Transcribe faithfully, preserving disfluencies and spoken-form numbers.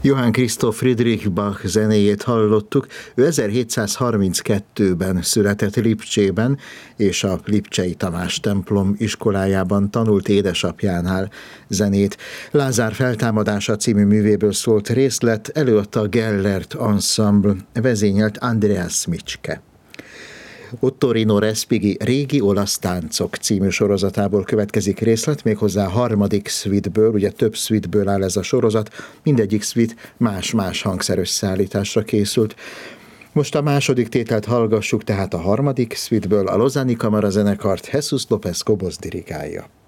Johann Christoph Friedrich Bach zenéjét hallottuk. Ő ezerhétszázharminckettőben született Lipcsében, és a Lipcsei Tamás templom iskolájában tanult édesapjánál zenét. Lázár feltámadása című művéből szólt részlet előadta a Gellert Ensemble, vezényelt Andreas Micske. Ottorino Respighi Régi olasz táncok című sorozatából következik részlet, méghozzá a harmadik szvitből, ugye több szvitből áll ez a sorozat, mindegyik szvit más-más hangszerösszeállításra készült. Most a második tételt hallgassuk, tehát a harmadik szvitből a Lausanne-i Kamarazenekart Jesus López Cobos dirigálja.